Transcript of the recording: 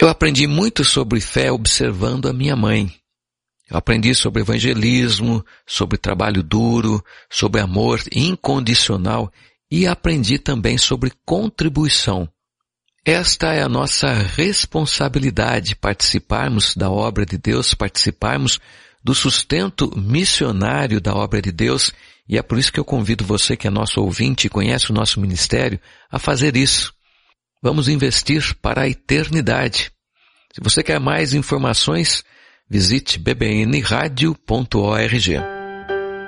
Eu aprendi muito sobre fé observando a minha mãe. Eu aprendi sobre evangelismo, sobre trabalho duro, sobre amor incondicional e aprendi também sobre contribuição. Esta é a nossa responsabilidade, participarmos da obra de Deus, participarmos do sustento missionário da obra de Deus, e é por isso que eu convido você que é nosso ouvinte e conhece o nosso ministério a fazer isso. Vamos investir para a eternidade. Se você quer mais informações, visite bbnradio.org.